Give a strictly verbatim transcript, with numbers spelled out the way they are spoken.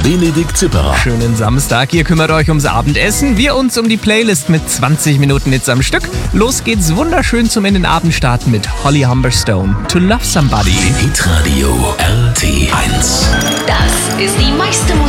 Benedikt Zipperer. Schönen Samstag, ihr kümmert euch ums Abendessen, wir uns um die Playlist mit zwanzig Minuten Hits am Stück. Los geht's wunderschön zum in den Abend starten mit Holly Humberstone, To Love Somebody. Hitradio R T eins. Das ist die meiste